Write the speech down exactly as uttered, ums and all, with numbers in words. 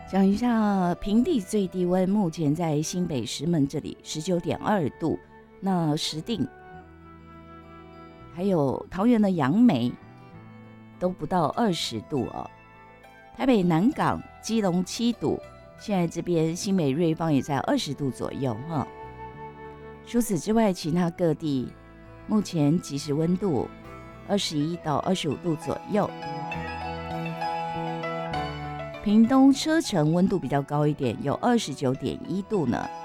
讲一下平地最低温，目前在新北石门这里十九点二度，那石碇还有桃园的杨梅都不到二十度哦。台北南港、基隆七度，现在这边新北瑞芳也在二十度左右哈。除此之外，其他各地目前即时温度二十一到二十五度左右。屏东车城温度比较高一点，有二十九点一度呢。